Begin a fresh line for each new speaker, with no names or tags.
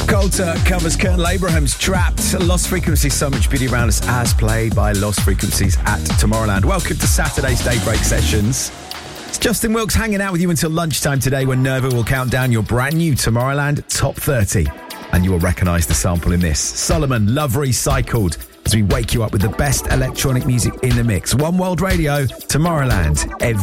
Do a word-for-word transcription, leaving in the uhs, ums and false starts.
Coulter covers Colonel Abraham's Trapped. Lost Frequencies, So Much Beauty Around Us, as played by Lost Frequencies at Tomorrowland. Welcome to Saturday's Daybreak Sessions. It's Justin Wilkes hanging out with you until lunchtime today, when Nervo will count down your brand new Tomorrowland Top thirty. And you will recognise the sample in this. Solomon, Love Recycled, as we wake you up with the best electronic music in the mix. One World Radio, Tomorrowland, every